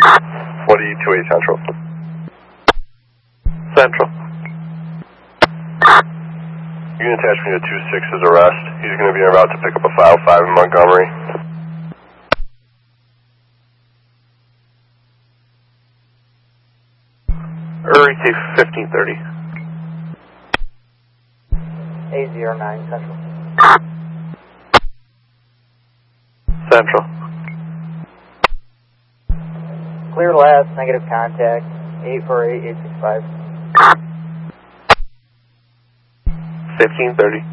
4028 Central. Central. Unit attachment to 26 is arrest. He's going to be en route to pick up a file 5 in Montgomery. Hurry to 1530. A09 Central. Central. Clear last, negative contact, 848-865. 1530.